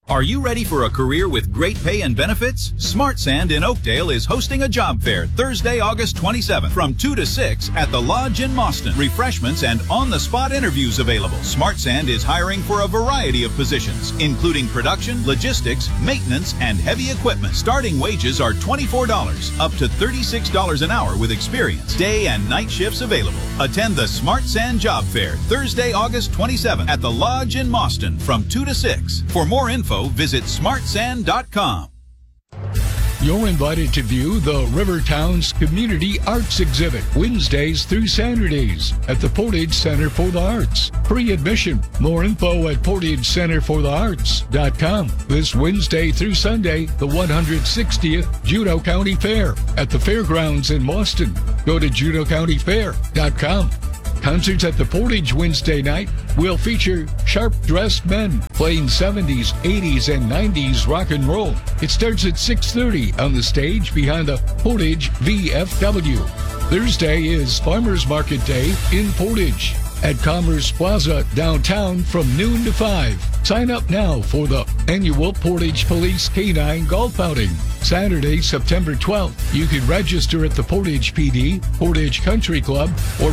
Are you ready for a career with great pay and benefits? Smart Sand in Oakdale is hosting a job fair Thursday, August 27th from 2 to 6 at the Lodge in Mauston. Refreshments and on-the-spot interviews available. Smart Sand is hiring for a variety of positions, including production, logistics, maintenance, and heavy equipment. Starting wages are $24, up to $36 an hour with experience. Day and night shifts available. Attend the Smart Sand Job Fair Thursday, August 27th at the Lodge in Mauston from 2 to 6. For more info, visit smartsand.com. You're invited to view the Rivertown's Community Arts Exhibit Wednesdays through Saturdays at the Portage Center for the Arts. Free admission. More info at portagecenterforthearts.com. This Wednesday through Sunday, the 160th Juneau County Fair at the Fairgrounds in Mauston. Go to juneaucountyfair.com. Concerts at the Portage Wednesday night will feature sharp-dressed men playing 70s, 80s, and 90s rock and roll. It starts at 6:30 on the stage behind the Portage VFW. Thursday is Farmers Market Day in Portage at Commerce Plaza downtown from noon to 5. Sign up now for the annual Portage Police K-9 golf outing. Saturday, September 12th. You can register at the Portage PD, Portage Country Club, or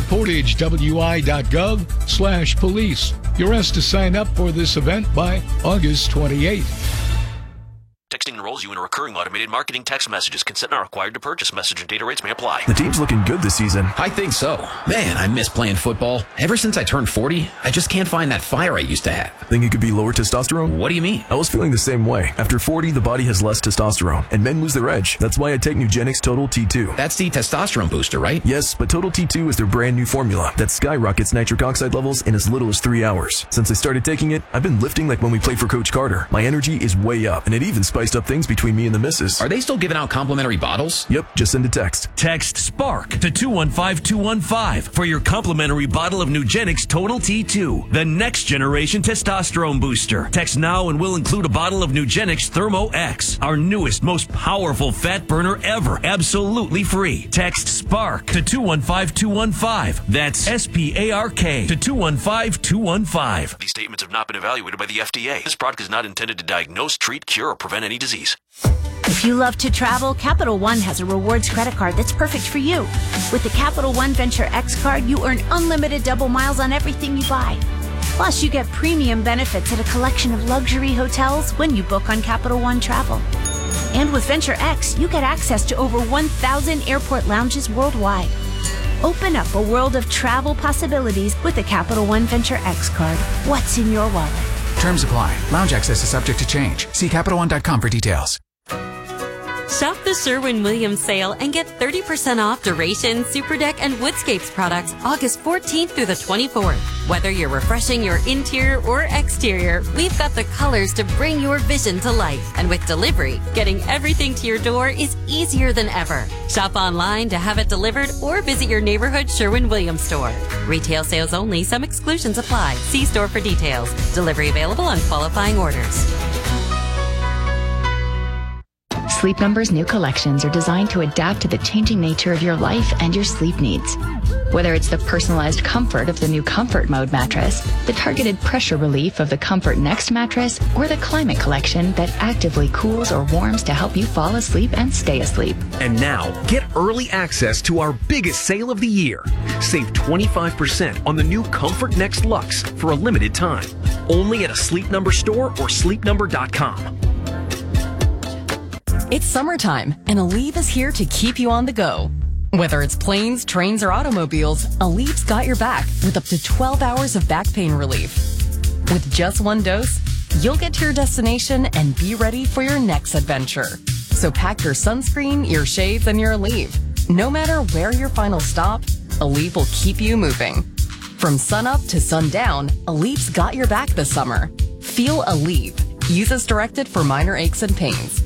portagewi.gov/police. You're asked to sign up for this event by August 28th. Texting enrolls you in a recurring automated marketing text messages. Consent not required to purchase. Message and data rates may apply. The team's looking good this season. I think so. Man, I miss playing football. Ever since I turned 40, I just can't find that fire I used to have. Think it could be lower testosterone? What do you mean? I was feeling the same way. After 40, the body has less testosterone, and men lose their edge. That's why I take Nugenix Total T2. That's the testosterone booster, right? Yes, but Total T2 is their brand new formula that skyrockets nitric oxide levels in as little as 3 hours. Since I started taking it, I've been lifting like when we played for Coach Carter. My energy is way up, and it even spiced up things between me and the missus. Are they still giving out complimentary bottles? Yep, just send a text. Text SPARK to 215-215 for your complimentary bottle of Nugenix Total T2, the next generation testosterone booster. Text now and we'll include a bottle of Nugenix Thermo X, our newest, most powerful fat burner ever, absolutely free. Text SPARK to 215-215. That's SPARK to 215-215. These statements have not been evaluated by the FDA. This product is not intended to diagnose, treat, cure, or prevent any disease. If you love to travel, Capital One has a rewards credit card that's perfect for you. With the Capital One Venture X card, you earn unlimited double miles on everything you buy. Plus, you get premium benefits at a collection of luxury hotels when you book on Capital One Travel. And with Venture X, you get access to over 1,000 airport lounges worldwide. Open up a world of travel possibilities with the Capital One Venture X card. What's in your wallet? Terms apply. Lounge access is subject to change. See CapitalOne.com for details. Shop the Sherwin-Williams sale and get 30% off Duration, Superdeck, and Woodscapes products August 14th through the 24th. Whether you're refreshing your interior or exterior, we've got the colors to bring your vision to life. And with delivery, getting everything to your door is easier than ever. Shop online to have it delivered or visit your neighborhood Sherwin-Williams store. Retail sales only. Some exclusions apply. See store for details. Delivery available on qualifying orders. Sleep Number's new collections are designed to adapt to the changing nature of your life and your sleep needs. Whether it's the personalized comfort of the new Comfort Mode mattress, the targeted pressure relief of the Comfort Next mattress, or the Climate Collection that actively cools or warms to help you fall asleep and stay asleep. And now, get early access to our biggest sale of the year. Save 25% on the new Comfort Next Luxe for a limited time. Only at a Sleep Number store or sleepnumber.com. It's summertime, and Aleve is here to keep you on the go. Whether it's planes, trains, or automobiles, Aleve's got your back with up to 12 hours of back pain relief. With just one dose, you'll get to your destination and be ready for your next adventure. So pack your sunscreen, your shades, and your Aleve. No matter where your final stop, Aleve will keep you moving. From sunup to sundown, Aleve's got your back this summer. Feel Aleve. Use as directed for minor aches and pains.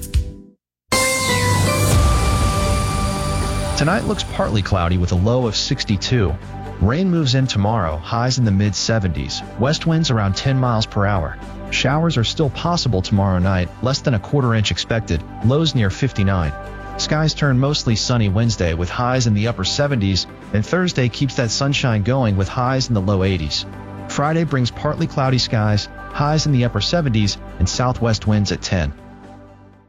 Tonight looks partly cloudy with a low of 62. Rain moves in tomorrow, highs in the mid-70s, west winds around 10 miles per hour. Showers are still possible tomorrow night, less than a quarter inch expected, lows near 59. Skies turn mostly sunny Wednesday with highs in the upper 70s, and Thursday keeps that sunshine going with highs in the low 80s. Friday brings partly cloudy skies, highs in the upper 70s, and southwest winds at 10.